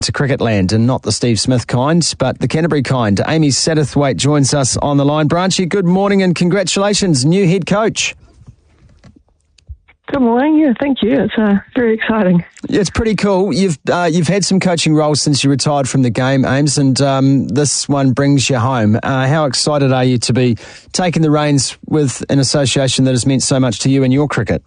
to cricket land, and not the Steve Smith kind, but the Canterbury kind. Amy Satterthwaite joins us on the line. Branchy, good morning and congratulations, new head coach. Good morning. Yeah, thank you. It's very exciting. It's pretty cool. You've had some coaching roles since you retired from the game, Ames, and this one brings you home. How excited are you to be taking the reins with an association that has meant so much to you in your cricket?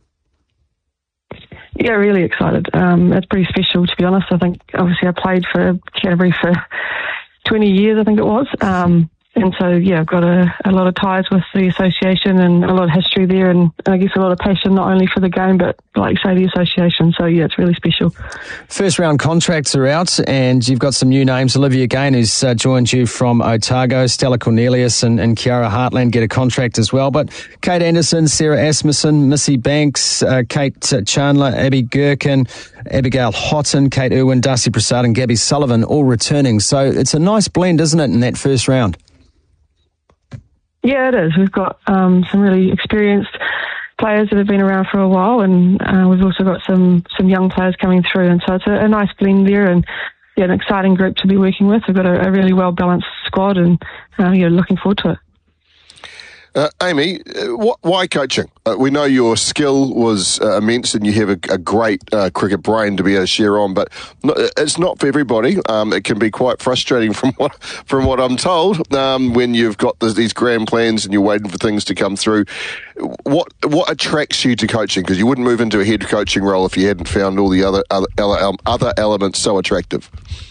Yeah, really excited. It's pretty special, to be honest. I think, obviously, I played for Canterbury for 20 years, I think it was. And so, yeah, I've got a lot of ties with the association and a lot of history there, and I guess a lot of passion not only for the game, but, like you say, the association. So, yeah, it's really special. First round contracts are out, and you've got some new names. Olivia Gain, who's joined you from Otago, Stella Cornelius and Kiara Hartland get a contract as well. But Kate Anderson, Sarah Asmussen, Missy Banks, Kate Chandler, Abby Gherkin, Abigail Houghton, Kate Irwin, Darcy Prasad and Gabby Sullivan all returning. So it's a nice blend, isn't it, in that first round? Yeah, it is. We've got some really experienced players that have been around for a while, and we've also got some young players coming through, and so it's a nice blend there, and yeah, an exciting group to be working with. We've got a really well-balanced squad, and looking forward to it. Amy, why coaching? We know your skill was immense and you have a great cricket brain to be able to share on, but it's not for everybody. It can be quite frustrating from what I'm told when you've got these grand plans and you're waiting for things to come through. What attracts you to coaching? Because you wouldn't move into a head coaching role if you hadn't found all the other elements so attractive.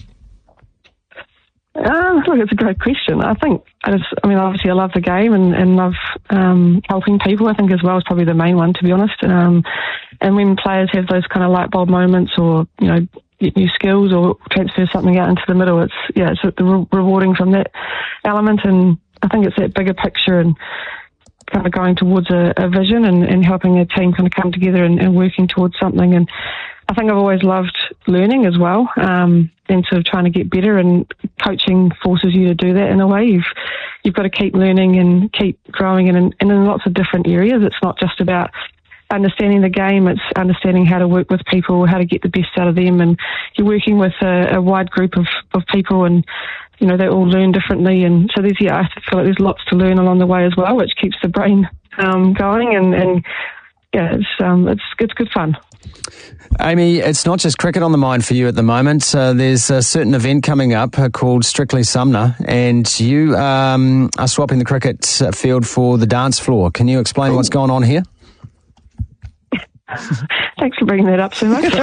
Look, it's a great question. Obviously I love the game and love helping people, I think, as well, is probably the main one, to be honest. And when players have those kind of light bulb moments or, get new skills or transfer something out into the middle, it's rewarding from that element. And I think it's that bigger picture and kind of going towards a vision and helping a team kind of come together and working towards something. And I think I've always loved learning as well, and sort of trying to get better, and coaching forces you to do that in a way. You've got to keep learning and keep growing and in lots of different areas. It's not just about understanding the game, it's understanding how to work with people, how to get the best out of them, and you're working with a wide group of people, and they all learn differently, and so I feel like there's lots to learn along the way as well, which keeps the brain going, and yeah, it's good fun. Amy, it's not just cricket on the mind for you at the moment. There's a certain event coming up called Strictly Sumner, and you are swapping the cricket field for the dance floor. Can you explain what's going on here? Thanks for bringing that up so much.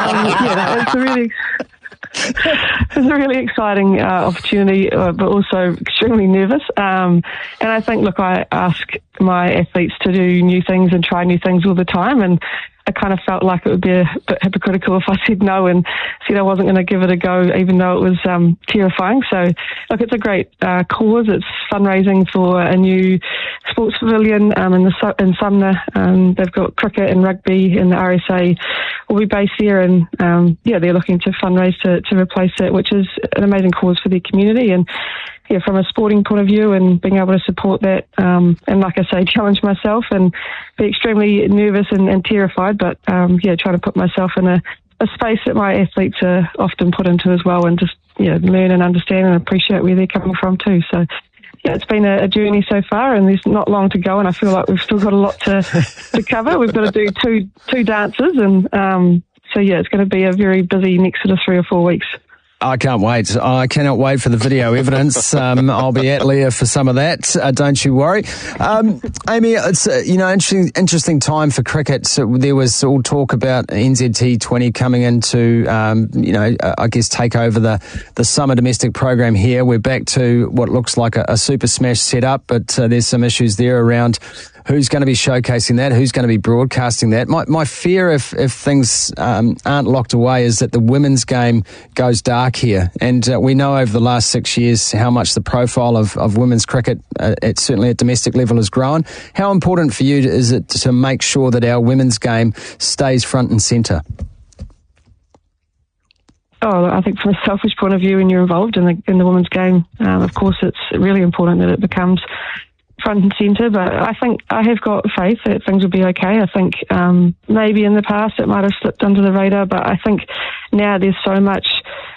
It's a really exciting opportunity, but also extremely nervous. And I think, look, I ask my athletes to do new things and try new things all the time, and I kind of felt like it would be a bit hypocritical if I said no and said I wasn't going to give it a go, even though it was terrifying. So, look, it's a great cause. It's fundraising for a new sports pavilion in Sumner. They've got cricket and rugby, and the RSA will be based there. And, they're looking to fundraise to replace it, which is an amazing cause for their community. And, yeah, from a sporting point of view and being able to support that, and like I say, challenge myself and be extremely nervous and terrified, but trying to put myself in a space that my athletes are often put into as well, and just learn and understand and appreciate where they're coming from too. So yeah, it's been a journey so far, and there's not long to go, and I feel like we've still got a lot to cover. We've got to do two dances, and it's going to be a very busy next sort of 3 or 4 weeks. I can't wait. I cannot wait for the video evidence. I'll be at Leah for some of that. Don't you worry. Amy, it's interesting time for cricket. So there was all talk about NZT20 coming into, I guess take over the summer domestic program here. We're back to what looks like a Super Smash setup, but there's some issues there around who's going to be showcasing that, who's going to be broadcasting that. My fear, if things aren't locked away, is that the women's game goes dark here. And we know over the last 6 years how much the profile of women's cricket, certainly at domestic level, has grown. How important for you is it to make sure that our women's game stays front and centre? Oh, I think from a selfish point of view, when you're involved in the women's game, of course it's really important that it becomes front and centre, but I think I have got faith that things will be okay. I think maybe in the past it might have slipped under the radar, but I think now there's so much